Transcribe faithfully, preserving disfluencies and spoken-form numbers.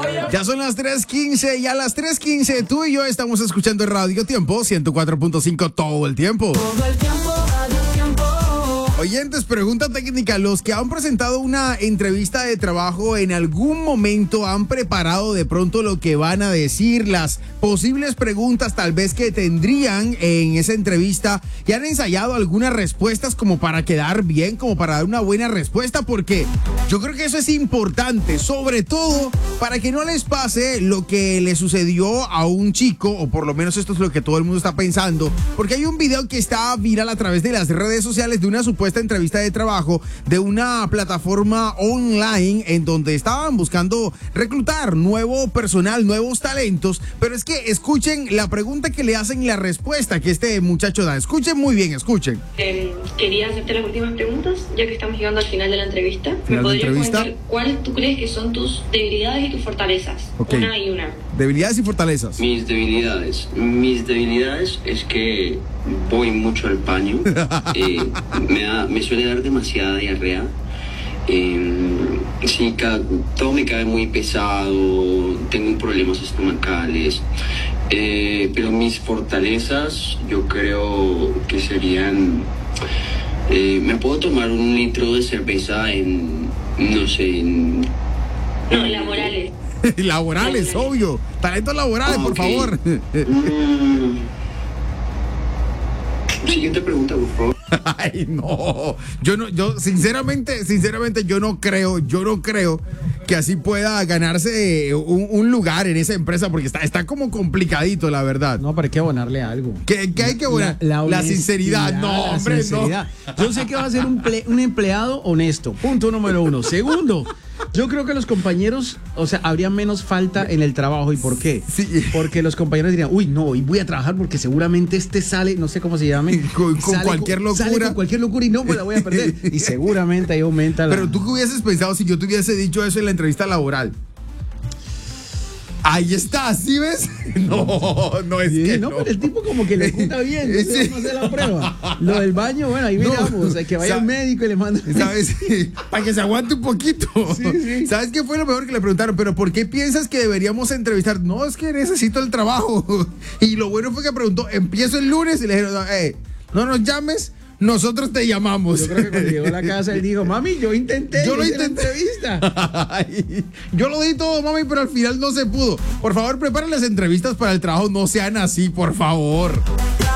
Ya son las tres quince y a las tres quince tú y yo estamos escuchando Radio Tiempo ciento cuatro punto cinco todo el tiempo. Todo el tiempo, Radio Tiempo. Oyentes, pregunta técnica. Los que han presentado una entrevista de trabajo en algún momento han preparado de pronto lo que van a decir, las posibles preguntas tal vez que tendrían en esa entrevista y han ensayado algunas respuestas como para quedar bien, como para dar una buena respuesta, porque yo creo que eso es importante, sobre todo para que no les pase lo que le sucedió a un chico, o por lo menos esto es lo que todo el mundo está pensando, porque hay un video que está viral a través de las redes sociales de una supuesta entrevista de trabajo de una plataforma online en donde estaban buscando reclutar nuevo personal, nuevos talentos, pero es que escuchen la pregunta que le hacen y la respuesta que este muchacho da. Escuchen muy bien, escuchen. Eh, quería hacerte las últimas preguntas, ya que estamos llegando al final de la entrevista. ¿Me Final de podrías entrevista. comentar cuál tú crees que son tus debilidades y tus fortalezas? Ok. Una y una. Debilidades y fortalezas. Mis debilidades. Mis debilidades es que voy mucho al baño. eh, me, da, me suele dar demasiada diarrea. Eh, sí, ca- todo me cae muy pesado. Tengo problemas estomacales. Eh, pero mis fortalezas yo creo que serían... Eh, me puedo tomar un litro de cerveza en... No sé, en... No, laborales. Laborales, obvio. Talentos laborales, por Ok. favor. Mm. Siguiente pregunta, por favor. Ay, no. Yo no, yo sinceramente, sinceramente, yo no creo, yo no creo que así pueda ganarse un, un lugar en esa empresa, porque está, está como complicadito, la verdad. No, pero hay que abonarle algo. ¿Qué, qué hay que abonar? La, honestidad, sinceridad. No, la hombre, sinceridad. Yo sé que va a ser un, ple- un empleado honesto. Punto número uno. Segundo, yo creo que los compañeros, o sea, habría menos falta en el trabajo. ¿Y por qué? Sí. Porque los compañeros dirían, uy, no, hoy voy a trabajar porque seguramente este sale, no sé cómo se llame. Con- con sale cualquier locura. Sale con cualquier locura y no, pues la voy a perder. Y seguramente ahí aumenta la... Pero tú qué hubieses pensado si yo te hubiese dicho eso en la entrevista laboral. Ahí está, ¿sí ves? No, no es Sí, que no, no. pero el tipo como que le oculta bien, no Sí. sé cómo hacer la prueba. Lo del baño, bueno, ahí No. miramos, hay que vaya Sa- al médico y le manda. ¿Sabes? Para que se aguante un poquito. Sí, sí. ¿Sabes qué fue lo mejor que le preguntaron? ¿Pero por qué piensas que deberíamos entrevistar? No, es que necesito el trabajo. Y lo bueno fue que preguntó, empiezo el lunes y le dijeron, eh, no nos llames, nosotros te llamamos. Yo creo que cuando llegó a la casa él dijo, mami, yo intenté, Yo lo hice la intenté. entrevista. Ay, yo lo di todo, mami, pero al final no se pudo. Por favor, preparen las entrevistas para el trabajo, no sean así, por favor.